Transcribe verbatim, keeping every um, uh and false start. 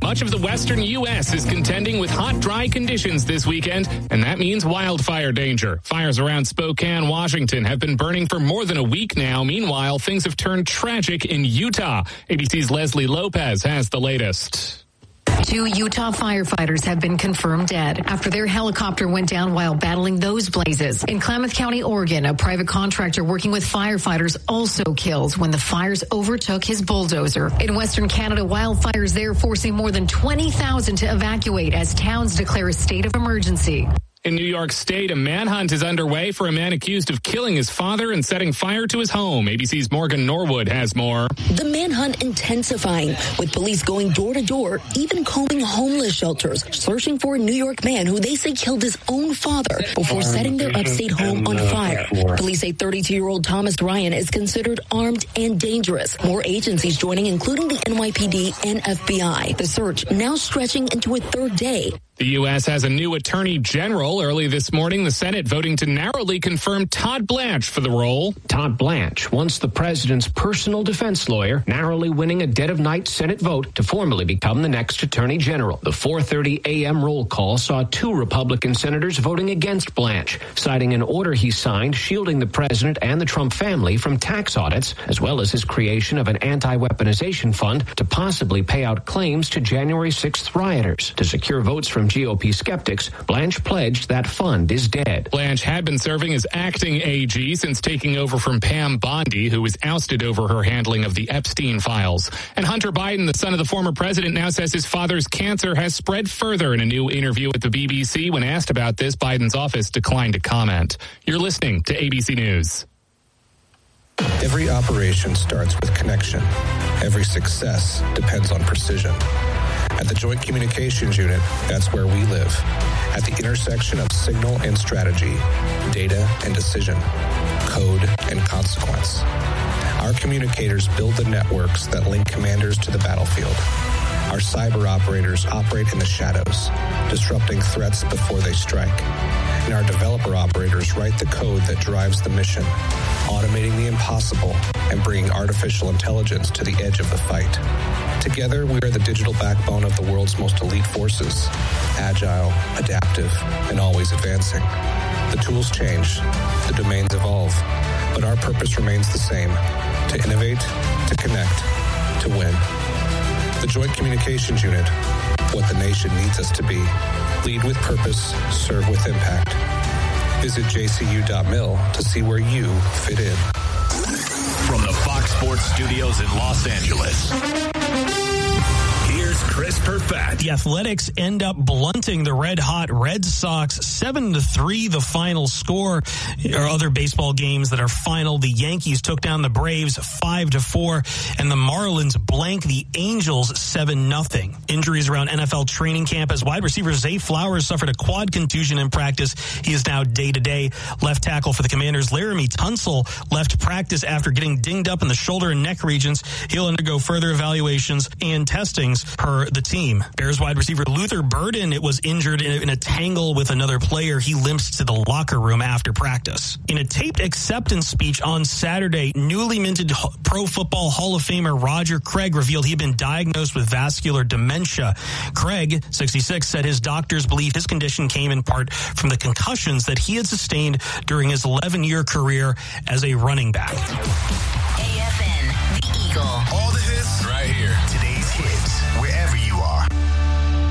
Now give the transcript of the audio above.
Much of the western U S is contending with hot, dry conditions this weekend, and that means wildfire danger. Fires around Spokane, Washington have been burning for more than a week now. Meanwhile, things have turned tragic in Utah. A B C's Leslie Lopez has the latest. Two Utah firefighters have been confirmed dead after their helicopter went down while battling those blazes. In Klamath County, Oregon, a private contractor working with firefighters also killed when the fires overtook his bulldozer. In Western Canada, wildfires there forcing more than twenty thousand to evacuate as towns declare a state of emergency. In New York State, a manhunt is underway for a man accused of killing his father and setting fire to his home. A B C's Morgan Norwood has more. The manhunt intensifying, with police going door to door, even combing homeless shelters, searching for a New York man who they say killed his own father before setting their upstate home on fire. Police say thirty-two-year-old Thomas Ryan is considered armed and dangerous. More agencies joining, including the N Y P D and F B I. The search now stretching into a third day. The U S has a new attorney general. Early this morning, the Senate voting to narrowly confirm Todd Blanche for the role. Todd Blanche, once the president's personal defense lawyer, narrowly winning a dead-of-night Senate vote to formally become the next attorney general. The four thirty a.m. roll call saw two Republican senators voting against Blanche, citing an order he signed shielding the president and the Trump family from tax audits, as well as his creation of an anti-weaponization fund to possibly pay out claims to January sixth rioters. To secure votes from G O P skeptics, Blanche pledged that fund is dead. Blanche had been serving as acting A G since taking over from Pam Bondi, who was ousted over her handling of the Epstein files. And Hunter Biden, the son of the former president, now says his father's cancer has spread further. In a new interview with the B B C, when asked about this, Biden's office declined to comment. You're listening to A B C News. Every operation starts with connection. Every success depends on precision. At the Joint Communications Unit, that's where we live. At the intersection of signal and strategy, data and decision, code and consequence. Our communicators build the networks that link commanders to the battlefield. Our cyber operators operate in the shadows, disrupting threats before they strike. And our developer operators write the code that drives the mission, automating the impossible and bringing artificial intelligence to the edge of the fight. Together, we are the digital backbone of the world's most elite forces, agile, adaptive, and always advancing. The tools change, the domains evolve, but our purpose remains the same: to innovate, to connect, to win. The Joint Communications Unit, what the nation needs us to be. Lead with purpose, serve with impact. Visit j c u dot mil to see where you fit in. From the Fox Sports Studios in Los Angeles, here's Chris Perfett. The Athletics end up blunting the red-hot Red Sox seven to three, the final score. Or other baseball games that are final. The Yankees took down the Braves five to four, and the Marlins blank the Angels seven nothing. Injuries around N F L training camp as wide receiver Zay Flowers suffered a quad contusion in practice. He is now day-to-day. Left tackle for the Commanders, Laramie Tunsil, left practice after getting dinged up in the shoulder and neck regions. He'll undergo further evaluations and testings per the team. Bears wide receiver Luther Burden, it was injured in a, in a tangle with another player. He limps to the locker room after practice. In a taped acceptance speech on Saturday, newly minted Pro Football Hall of Famer Roger Craig revealed he had been diagnosed with vascular dementia. Craig, sixty-six, said his doctors believe his condition came in part from the concussions that he had sustained during his eleven-year career as a running back. A F N, The Eagle. All the hits,